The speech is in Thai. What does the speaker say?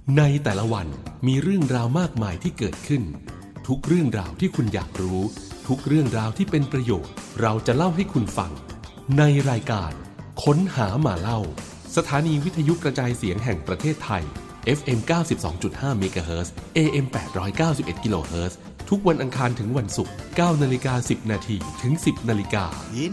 ในแต่ละวันมีเรื่องราวมากมายที่เกิดขึ้นทุกเรื่องราวที่คุณอยากรู้ทุกเรื่องราวที่เป็นประโยชน์เราจะเล่าให้คุณฟังในรายการค้นหามาเล่าสถานีวิทยุกระจายเสียงแห่งประเทศไทย FM 92.5 เมกะเฮิรตซ์ AM 891 กิโลเฮิรตซ์ทุกวันอังคารถึงวันศุกร์ 9:10 น. ถึง 10:00 น.